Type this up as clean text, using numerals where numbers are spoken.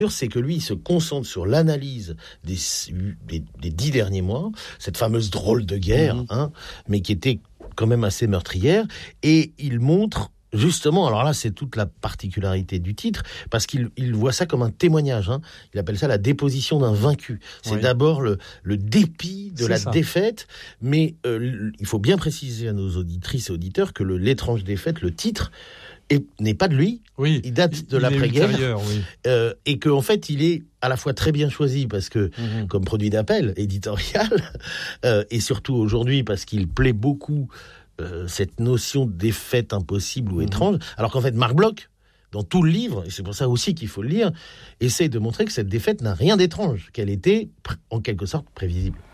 c'est que lui, il se concentre sur l'analyse des 10 derniers mois, cette fameuse drôle de guerre, mais qui était quand même assez meurtrière, et il montre justement, alors là, c'est toute la particularité du titre, parce qu'il voit ça comme un témoignage. Il appelle ça la déposition d'un vaincu. C'est d'abord le dépit de défaite, mais il faut bien préciser à nos auditrices et auditeurs que l'étrange défaite, le titre, n'est pas de lui. Oui, il date de l'après-guerre. Et qu'en fait, il est à la fois très bien choisi, parce que, comme produit d'appel éditorial, et surtout aujourd'hui, parce qu'il plaît beaucoup cette notion de défaite impossible ou étrange, alors qu'en fait Marc Bloch, dans tout le livre, et c'est pour ça aussi qu'il faut le lire, essaie de montrer que cette défaite n'a rien d'étrange, qu'elle était en quelque sorte prévisible.